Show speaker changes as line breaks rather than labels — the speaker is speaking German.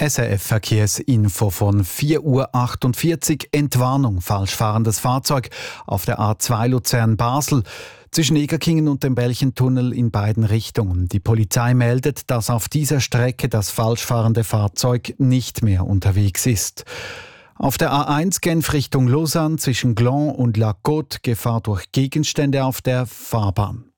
SRF Verkehrsinfo von 4:48 Uhr. Entwarnung, falsch fahrendes Fahrzeug auf der A2 Luzern-Basel. Zwischen Egerkingen und dem Belchentunnel in beiden Richtungen. Die Polizei meldet, dass auf dieser Strecke das falsch fahrende Fahrzeug nicht mehr unterwegs ist. Auf der A1 Genf Richtung Lausanne zwischen Gland und La Côte Gefahr durch Gegenstände auf der Fahrbahn.